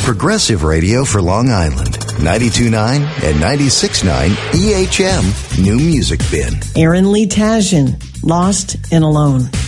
Progressive radio for Long Island. 92.9 and 96.9 EHM New Music Bin. Aaron Lee Tasjan, Lost and Alone.